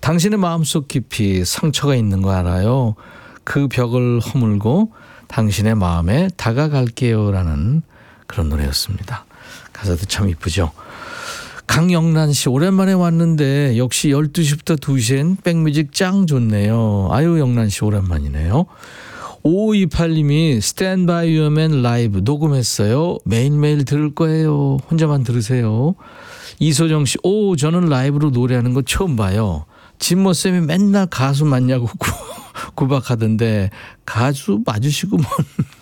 당신의 마음속 깊이 상처가 있는 거 알아요. 그 벽을 허물고 당신의 마음에 다가갈게요 라는 그런 노래였습니다. 가사도 참 이쁘죠. 강영란 씨 오랜만에 왔는데 역시 12시부터 2시엔 백뮤직 짱 좋네요. 아유 영란 씨 오랜만이네요. 5528님이 Stand by Your Man 라이브 녹음했어요. 매일매일 들을 거예요. 혼자만 들으세요. 이소정 씨, 저는 라이브로 노래하는 거 처음 봐요. 진모쌤이 맨날 가수 맞냐고 구박하던데 가수 맞으시고 뭔.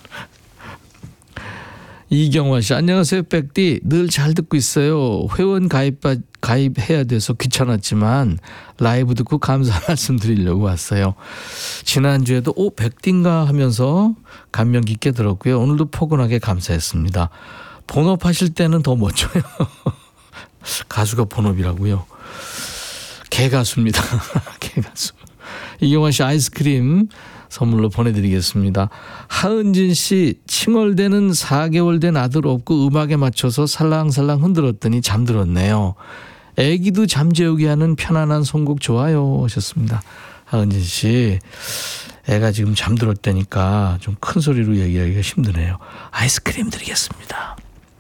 이경화 씨, 안녕하세요 백디. 늘 잘 듣고 있어요. 회원 가입해야 돼서 귀찮았지만 라이브 듣고 감사 말씀 드리려고 왔어요. 지난주에도 백디인가 하면서 감명 깊게 들었고요. 오늘도 포근하게 감사했습니다. 본업하실 때는 더 멋져요. 가수가 본업이라고요. 개가수입니다. 개가수. 이경화 씨 아이스크림 선물로 보내드리겠습니다. 하은진 씨, 칭얼대는 4개월 된 아들 없고 음악에 맞춰서 살랑살랑 흔들었더니 잠들었네요. 애기도 잠재우게 하는 편안한 선곡 좋아요 하셨습니다. 하은진 씨, 애가 지금 잠들었다니까 좀 큰 소리로 얘기하기가 힘드네요. 아이스크림 드리겠습니다.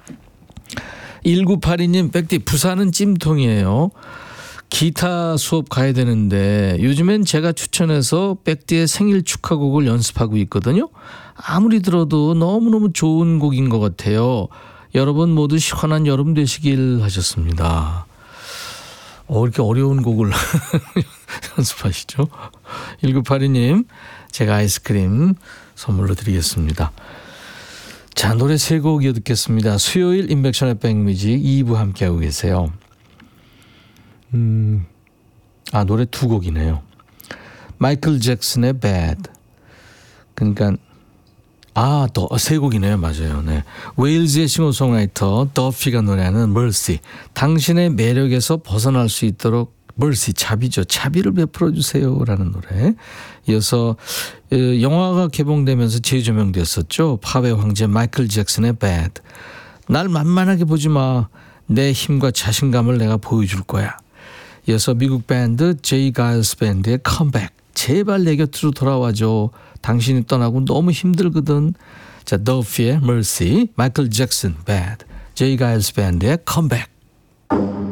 1982님, 백디 부산은 찜통이에요. 기타 수업 가야 되는데 요즘엔 제가 추천해서 백디의 생일 축하곡을 연습하고 있거든요. 아무리 들어도 너무너무 좋은 곡인 것 같아요. 여러분 모두 시원한 여름 되시길 하셨습니다. 이렇게 어려운 곡을 연습하시죠. 1982님, 제가 아이스크림 선물로 드리겠습니다. 자, 노래 3곡 이어 듣겠습니다. 수요일 인백션의 백뮤직 2부 함께하고 계세요. 노래 2곡이네요. 마이클 잭슨의 Bad. 그러니까 3곡이네요. 맞아요. 네. 웨일즈의 싱어송라이터 더피가 노래하는 Mercy. 당신의 매력에서 벗어날 수 있도록 Mercy, 자비죠. 자비를 베풀어 주세요 라는 노래. 이어서 영화가 개봉되면서 재조명됐었죠. 팝의 황제 마이클 잭슨의 Bad. 날 만만하게 보지 마. 내 힘과 자신감을 내가 보여줄 거야. 이어서 미국 밴드 제이 가일스 밴드의 컴백. 제발 내 곁으로 돌아와줘. 당신이 떠나고 너무 힘들거든. 자, 더피의 Mercy, 마이클 잭슨 Bad, 제이 가일스 밴드의 컴백.